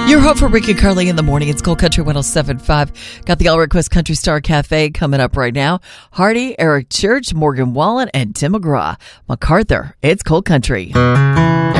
Your hope for Rick and Carly in the morning. It's Cold Country 107.5. Got the All Request Country Star Cafe coming up right now. Hardy, Eric Church, Morgan Wallen, and Tim McGraw. MacArthur. It's Cold Country.